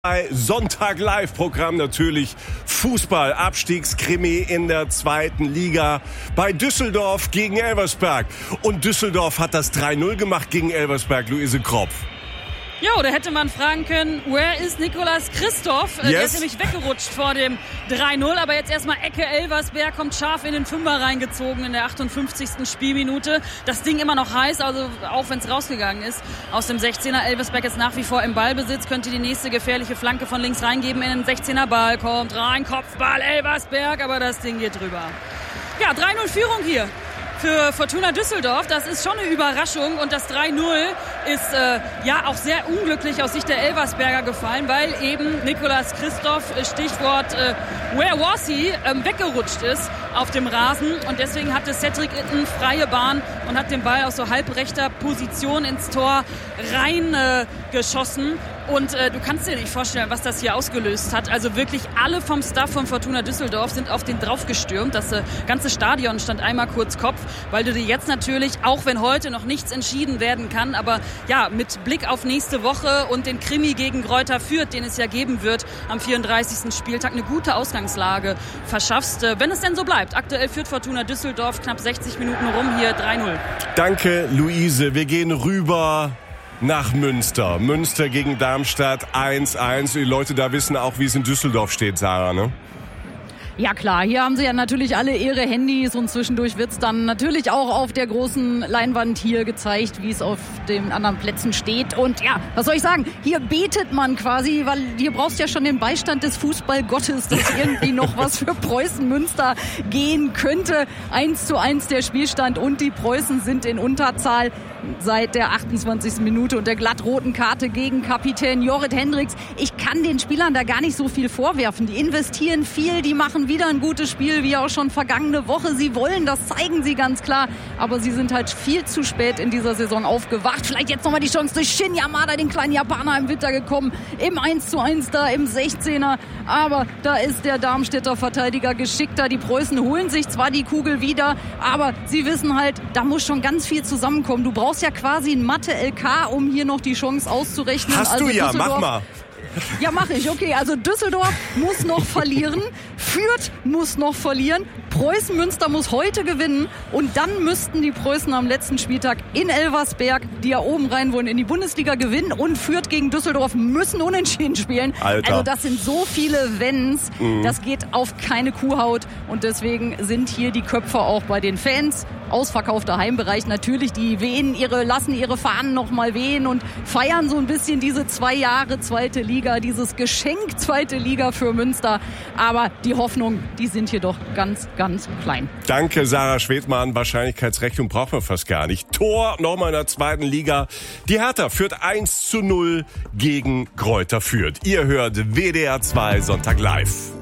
Sonntag Live-Programm natürlich Fußball, Abstiegskrimi in der 2. Liga bei Düsseldorf gegen Elversberg. Und Düsseldorf hat das 3-0 gemacht gegen Elversberg, Luise Kropf. Jo, da hätte man fragen können, where is Nicolas Christoph? Yes. Der ist nämlich weggerutscht vor dem 3-0, aber jetzt erstmal Ecke Elversberg, kommt scharf in den Fünfer reingezogen in der 58. Spielminute. Das Ding immer noch heiß, also auch wenn es rausgegangen ist. Aus dem 16er Elversberg ist nach wie vor im Ballbesitz, könnte die nächste gefährliche Flanke von links reingeben in den 16er Ball, kommt rein, Kopfball Elversberg, aber das Ding geht drüber. Ja, 3-0 Führung hier für Fortuna Düsseldorf. Das ist schon eine Überraschung und das 3-0 ist ja auch sehr unglücklich aus Sicht der Elversberger gefallen, weil eben Nicolas Christoph, Stichwort where was he, weggerutscht ist auf dem Rasen und deswegen hatte Cedric Itten freie Bahn und hat den Ball aus so halbrechter Position ins Tor reingeschossen. Und du kannst dir nicht vorstellen, was das hier ausgelöst hat. Also wirklich alle vom Staff von Fortuna Düsseldorf sind auf den draufgestürmt. Das ganze Stadion stand einmal kurz Kopf, weil du dir jetzt natürlich, auch wenn heute noch nichts entschieden werden kann, aber ja, mit Blick auf nächste Woche und den Krimi gegen Greuther Fürth, den es ja geben wird am 34. Spieltag, eine gute Ausgangslage verschaffst, wenn es denn so bleibt. Aktuell führt Fortuna Düsseldorf knapp 60 Minuten rum, hier 3-0. Danke, Luise. Wir gehen rüber nach Münster. Münster gegen Darmstadt 1-1. Die Leute da wissen auch, wie es in Düsseldorf steht, Sarah, ne? Ja klar, hier haben sie ja natürlich alle ihre Handys und zwischendurch wird's dann natürlich auch auf der großen Leinwand hier gezeigt, wie es auf den anderen Plätzen steht. Und ja, was soll ich sagen, hier betet man quasi, weil hier brauchst du ja schon den Beistand des Fußballgottes, dass irgendwie noch was für Preußen Münster gehen könnte. 1:1 der Spielstand und die Preußen sind in Unterzahl seit der 28. Minute und der glattroten Karte gegen Kapitän Jorrit Hendricks. Ich kann den Spielern da gar nicht so viel vorwerfen. Die investieren viel, die machen wieder ein gutes Spiel, wie auch schon vergangene Woche. Sie wollen, das zeigen sie ganz klar. Aber sie sind halt viel zu spät in dieser Saison aufgewacht. Vielleicht jetzt nochmal die Chance durch Shin Yamada, den kleinen Japaner, im Winter gekommen. Im 1:1 da im 16er. Aber da ist der Darmstädter Verteidiger geschickter. Die Preußen holen sich zwar die Kugel wieder, aber sie wissen halt, da muss schon ganz viel zusammenkommen. Du brauchst ja quasi ein Mathe-LK, um hier noch die Chance auszurechnen. Hast du ja, mach mal. Ja, mache ich. Okay, also Düsseldorf muss noch verlieren, Fürth muss noch verlieren, Preußen Münster muss heute gewinnen und dann müssten die Preußen am letzten Spieltag in Elversberg, die ja oben rein wollen, in die Bundesliga gewinnen und Fürth gegen Düsseldorf müssen unentschieden spielen. Alter. Also das sind so viele Wenns, das geht auf keine Kuhhaut und deswegen sind hier die Köpfe auch bei den Fans. Ausverkaufter Heimbereich natürlich, die lassen ihre Fahnen noch mal wehen und feiern so ein bisschen diese 2 Jahre zweite Liga, dieses Geschenk zweite Liga für Münster. Aber die Hoffnungen, die sind hier doch ganz, ganz klein. Danke, Sarah Schwedmann. Wahrscheinlichkeitsrechnung braucht man fast gar nicht. Tor nochmal in der 2. Liga. Die Hertha führt 1:0 gegen Greuther Fürth. Ihr hört WDR 2 Sonntag live.